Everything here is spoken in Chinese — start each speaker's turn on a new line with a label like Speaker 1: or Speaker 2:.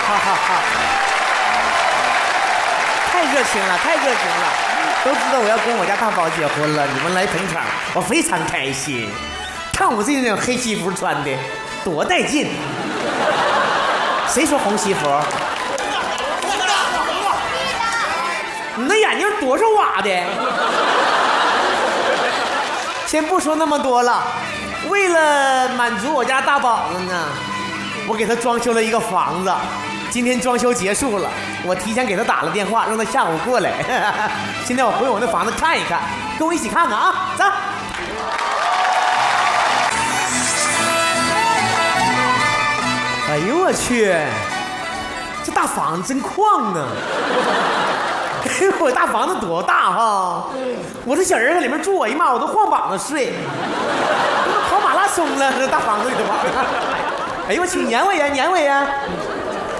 Speaker 1: 太热情了，太热情了！都知道我要跟我家大宝结婚了，你们来捧场，我非常开心。看我这种黑西服穿的，多带劲！谁说红西服？你那眼睛多少瓦的？先不说那么多了，为了满足我家大宝子呢，我给他装修了一个房子。今天装修结束了，我提前给他打了电话，让他下午过来。现在我回我那房子看一看，跟我一起看看啊，走。哎呦我去，这大房子真旷啊！我大房子多大哈！我这小人在里面住，哎呀妈，我都晃膀子睡，都跑马拉松了，这大房子里头。哎呦我去，撵我呀，撵我呀！